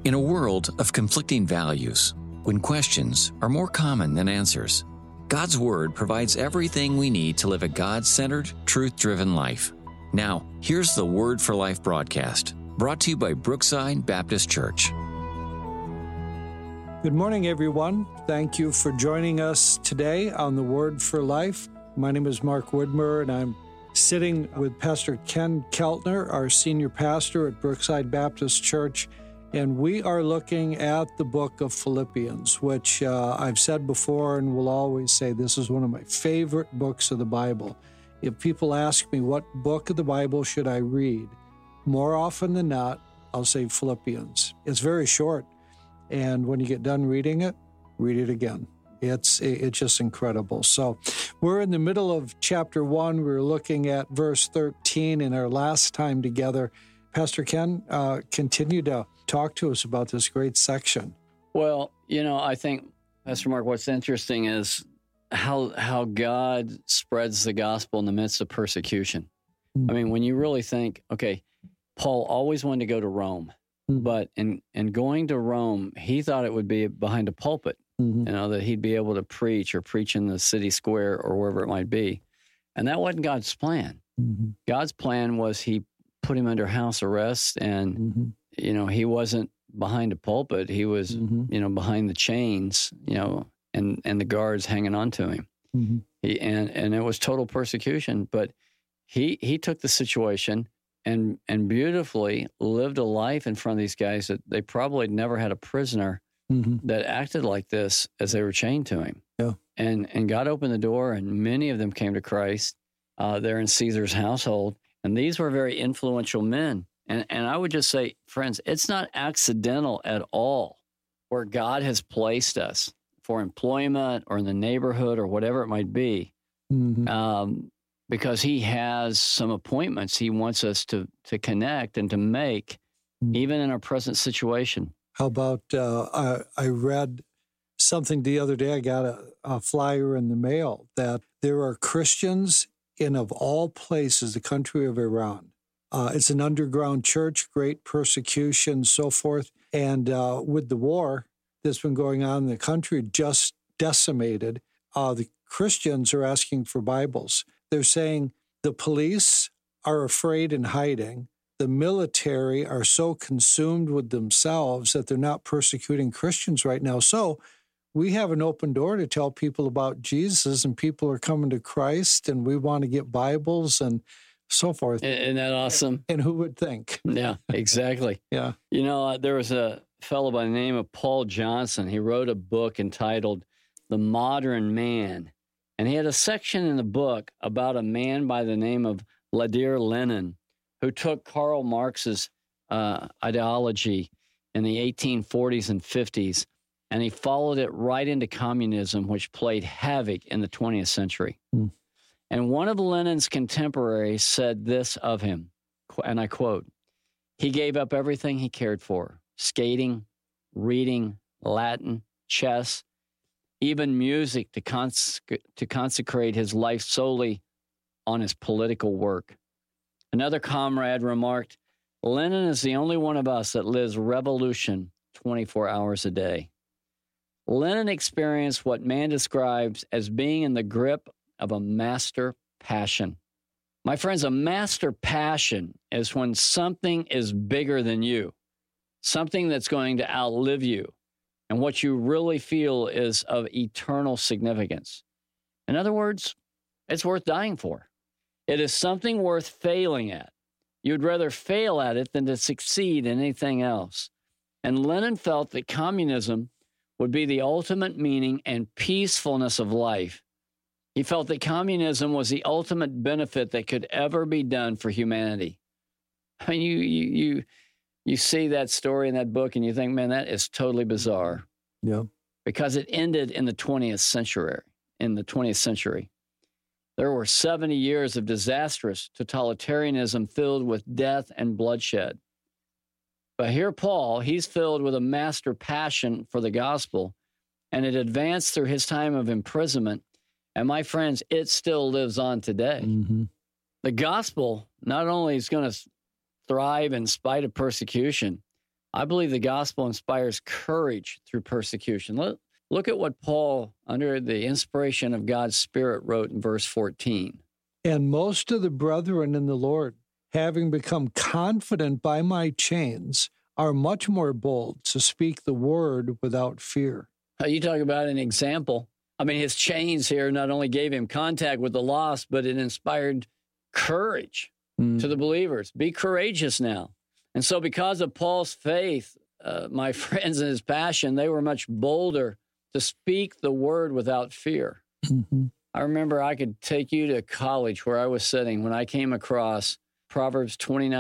In a world of conflicting values, when questions are more common than answers, God's Word provides everything we need to live a God-centered, truth-driven life. Now, here's the Word for Life broadcast, brought to you by Brookside Baptist Church. Good morning, everyone. Thank you for joining us today on the Word for Life. My name is Mark Woodmer, and I'm sitting with Pastor Ken Keltner, our senior pastor at Brookside Baptist Church. And we are looking at the book of Philippians, which I've said before and will always say this is one of my favorite books of the Bible. If people ask me what book of the Bible should I read, more often than not, I'll say Philippians. It's very short, and when you get done reading it, read it again. It's just incredible. So we're in the middle of chapter 1. We're looking at verse 13 in our last time together. Pastor Ken, continue to talk to us about this great section. Well, I think, Pastor Mark, what's interesting is how God spreads the gospel in the midst of persecution. Mm-hmm. I mean, when you really think, okay, Paul always wanted to go to Rome, but in going to Rome, he thought it would be behind a pulpit, that he'd be able to preach in the city square or wherever it might be. And that wasn't God's plan. Mm-hmm. God's plan was he put him under house arrest, and he wasn't behind a pulpit. He was behind the chains, and the guards hanging on to him. Mm-hmm. And it was total persecution. But he took the situation and beautifully lived a life in front of these guys that they probably never had a prisoner that acted like this as they were chained to him. Yeah. And God opened the door, and many of them came to Christ there in Caesar's household. And these were very influential men. And I would just say, friends, it's not accidental at all where God has placed us for employment or in the neighborhood or whatever it might be, because he has some appointments he wants us to connect and to make, even in our present situation. How about, I read something the other day, I got a flyer in the mail that there are Christians in, of all places, the country of Iran. It's an underground church, great persecution, so forth. And with the war that's been going on in the country, just decimated, the Christians are asking for Bibles. They're saying the police are afraid and hiding. The military are so consumed with themselves that they're not persecuting Christians right now. So we have an open door to tell people about Jesus, and people are coming to Christ, and we want to get Bibles and so forth. Isn't that awesome? And who would think? Yeah, exactly. Yeah. There was a fellow by the name of Paul Johnson. He wrote a book entitled The Modern Man. And he had a section in the book about a man by the name of Vladimir Lenin, who took Karl Marx's ideology in the 1840s and 50s, and he followed it right into communism, which played havoc in the 20th century. And one of Lenin's contemporaries said this of him, and I quote, "He gave up everything he cared for, skating, reading, Latin, chess, even music to consecrate his life solely on his political work." Another comrade remarked, "Lenin is the only one of us that lives revolution 24 hours a day." Lenin experienced what man describes as being in the grip of a master passion. My friends, a master passion is when something is bigger than you, something that's going to outlive you, and what you really feel is of eternal significance. In other words, it's worth dying for. It is something worth failing at. You'd rather fail at it than to succeed in anything else. And Lenin felt that communism would be the ultimate meaning and peacefulness of life. He felt that communism was the ultimate benefit that could ever be done for humanity. I mean, you see that story in that book and you think, man, that is totally bizarre. Yeah. Because it ended in the 20th century. There were 70 years of disastrous totalitarianism filled with death and bloodshed. But here Paul, he's filled with a master passion for the gospel, and it advanced through his time of imprisonment. And my friends, it still lives on today. Mm-hmm. The gospel not only is going to thrive in spite of persecution, I believe the gospel inspires courage through persecution. Look at what Paul, under the inspiration of God's Spirit, wrote in verse 14. And most of the brethren in the Lord, having become confident by my chains, are much more bold to speak the word without fear. You talk about an example. I mean, his chains here not only gave him contact with the lost, but it inspired courage to the believers. Be courageous now. And so because of Paul's faith, my friends, and his passion, they were much bolder to speak the word without fear. Mm-hmm. I remember I could take you to college where I was sitting when I came across Proverbs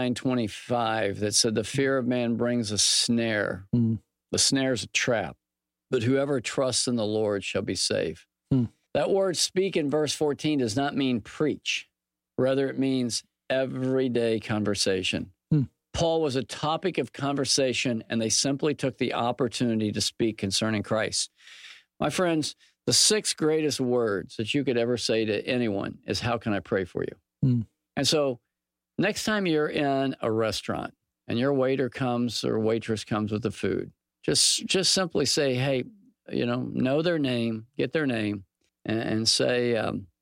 29:25 that said, the fear of man brings a snare. The snare is a trap, but whoever trusts in the Lord shall be safe. That word speak in verse 14 does not mean preach. Rather, it means everyday conversation. Paul was a topic of conversation, and they simply took the opportunity to speak concerning Christ. My friends, the 6 greatest words that you could ever say to anyone is, how can I pray for you? And so next time you're in a restaurant and your waiter comes or waitress comes with the food, just simply say, hey, know their name, get their name, and say,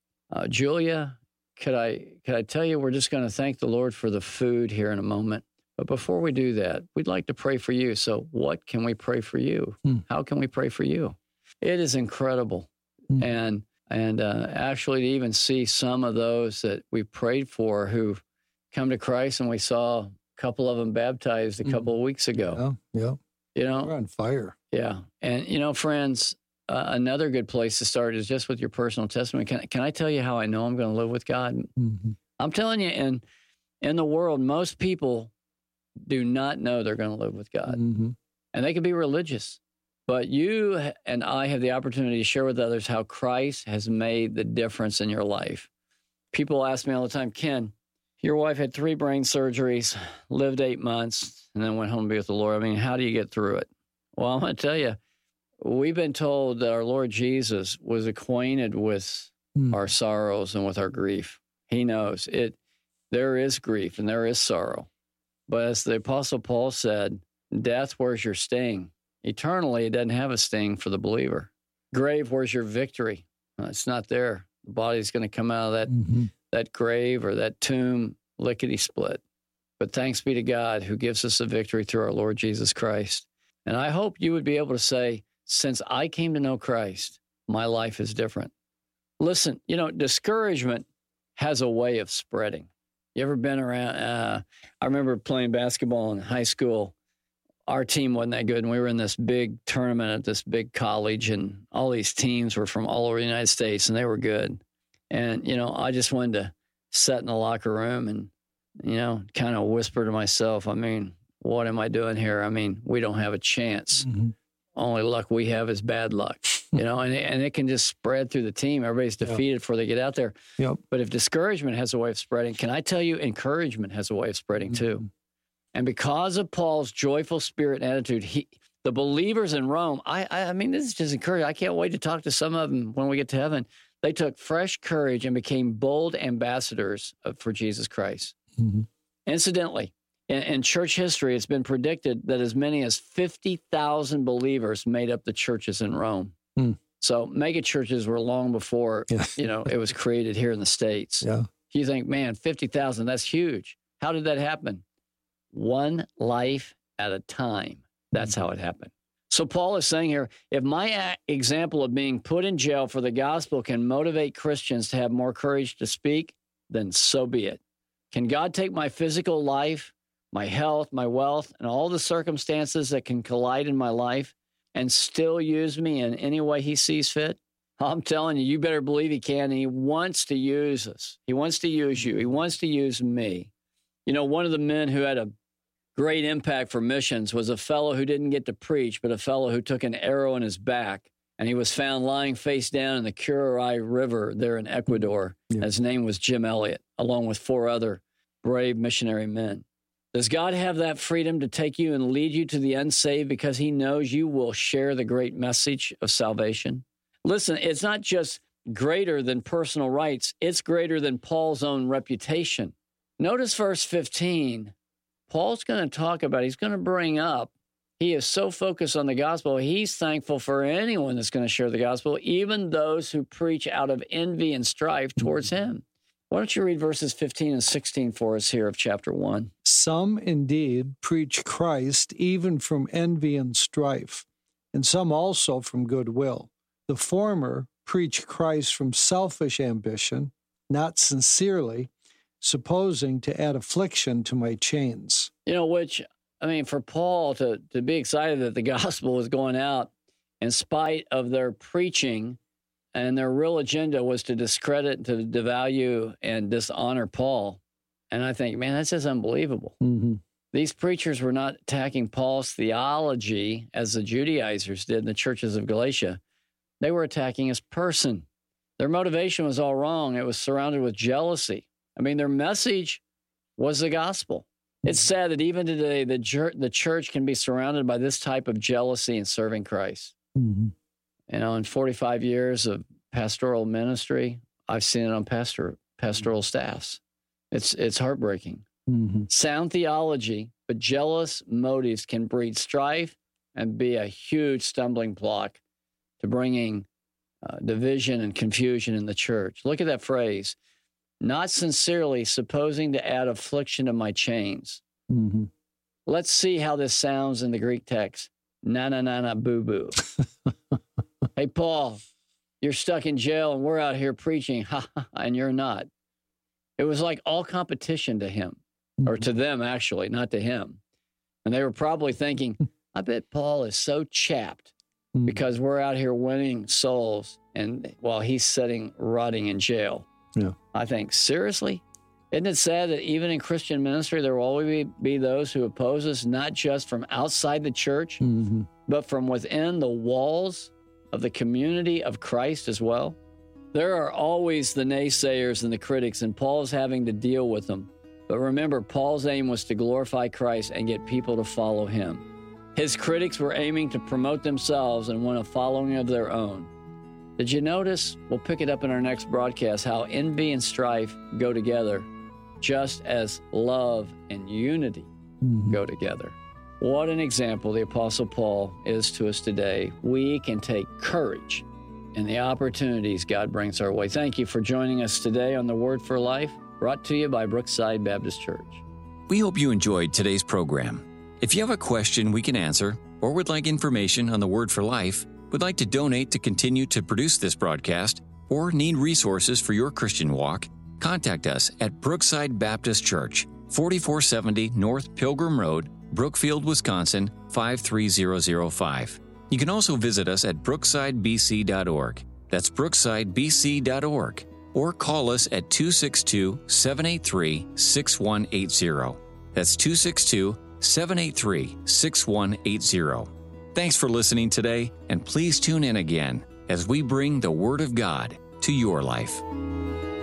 Julia, could I tell you we're just going to thank the Lord for the food here in a moment. But before we do that, we'd like to pray for you. So what can we pray for you? How can we pray for you? It is incredible. And actually to even see some of those that we prayed for who've come to Christ, and we saw a couple of them baptized a couple of weeks ago. Yeah. We're on fire. Yeah. And, friends, another good place to start is just with your personal testimony. Can I tell you how I know I'm going to live with God? I'm telling you, in the world, most people do not know they're going to live with God. And they can be religious. But you and I have the opportunity to share with others how Christ has made the difference in your life. People ask me all the time, Ken, your wife had 3 brain surgeries, lived 8 months, and then went home to be with the Lord. I mean, how do you get through it? Well, I'm going to tell you, we've been told that our Lord Jesus was acquainted with our sorrows and with our grief. He knows it. There is grief and there is sorrow. But as the Apostle Paul said, death, where's your sting? Eternally, it doesn't have a sting for the believer. Grave, where's your victory? It's not there. The body's going to come out of that grave or that tomb lickety-split. But thanks be to God who gives us a victory through our Lord Jesus Christ. And I hope you would be able to say, since I came to know Christ, my life is different. Listen, discouragement has a way of spreading. You ever been around? I remember playing basketball in high school. Our team wasn't that good, and we were in this big tournament at this big college, and all these teams were from all over the United States, and they were good. And, I just wanted to sit in the locker room and, kind of whisper to myself, what am I doing here? We don't have a chance. Only luck we have is bad luck, and it can just spread through the team. Everybody's defeated before they get out there. But if discouragement has a way of spreading, can I tell you, encouragement has a way of spreading too. And because of Paul's joyful spirit and attitude, the believers in Rome, this is just encouraging. I can't wait to talk to some of them when we get to heaven. They took fresh courage and became bold ambassadors for Jesus Christ. Incidentally, in church history, it's been predicted that as many as 50,000 believers made up the churches in Rome. So mega churches were long before, it was created here in the States. You think, man, 50,000, that's huge. How did that happen? One life at a time. That's how it happened. So Paul is saying here, if my example of being put in jail for the gospel can motivate Christians to have more courage to speak, then so be it. Can God take my physical life, my health, my wealth, and all the circumstances that can collide in my life and still use me in any way he sees fit? I'm telling you, you better believe he can. And he wants to use us. He wants to use you. He wants to use me. One of the men who had a great impact for missions was a fellow who didn't get to preach, but a fellow who took an arrow in his back, and he was found lying face down in the Curaray River there in Ecuador. His name was Jim Elliot, along with 4 other brave missionary men. Does God have that freedom to take you and lead you to the unsaved because he knows you will share the great message of salvation? Listen, it's not just greater than personal rights. It's greater than Paul's own reputation. Notice verse 15. Paul's going to talk about, he's going to bring up He is so focused on the gospel, he's thankful for anyone that's going to share the gospel, even those who preach out of envy and strife towards him. Why don't you read verses 15 and 16 for us here of chapter 1? Some indeed preach Christ even from envy and strife, and some also from goodwill. The former preach Christ from selfish ambition, not sincerely, supposing to add affliction to my chains. For Paul to be excited that the gospel was going out in spite of their preaching, and their real agenda was to discredit, to devalue, and dishonor Paul. And I think, man, that's just unbelievable. Mm-hmm. These preachers were not attacking Paul's theology as the Judaizers did in the churches of Galatia. They were attacking his person. Their motivation was all wrong. It was surrounded with jealousy. Their message was the gospel. It's sad that even today, the church can be surrounded by this type of jealousy in serving Christ. Mm-hmm. In 45 years of pastoral ministry, I've seen it on pastoral staffs. It's heartbreaking. Mm-hmm. Sound theology, but jealous motives can breed strife and be a huge stumbling block to bringing division and confusion in the church. Look at that phrase, not sincerely supposing to add affliction to my chains. Mm-hmm. Let's see how this sounds in the Greek text. Na, boo-boo. Hey, Paul, you're stuck in jail and we're out here preaching, and you're not. It was like all competition to him, or to them, actually, not to him. And they were probably thinking, I bet Paul is so chapped because we're out here winning souls and while he's sitting rotting in jail. Yeah. I think, seriously? Isn't it sad that even in Christian ministry, there will always be those who oppose us, not just from outside the church, but from within the walls of the community of Christ as well? There are always the naysayers and the critics, and Paul's having to deal with them. But remember, Paul's aim was to glorify Christ and get people to follow him. His critics were aiming to promote themselves and want a following of their own. Did you notice? We'll pick it up in our next broadcast, how envy and strife go together, just as love and unity go together. What an example the Apostle Paul is to us today. We can take courage in the opportunities God brings our way. Thank you for joining us today on The Word for Life, brought to you by Brookside Baptist Church. We hope you enjoyed today's program. If you have a question we can answer, or would like information on The Word for Life, would like to donate to continue to produce this broadcast, or need resources for your Christian walk, contact us at Brookside Baptist Church, 4470 North Pilgrim Road, Brookfield, Wisconsin, 53005. You can also visit us at brooksidebc.org. That's brooksidebc.org. Or call us at 262-783-6180. That's 262-783-6180. Thanks for listening today, and please tune in again as we bring the Word of God to your life.